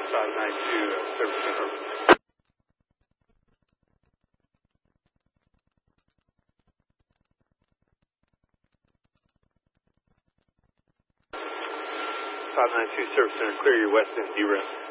592, service center. 592, service center, clear your west end DRIM.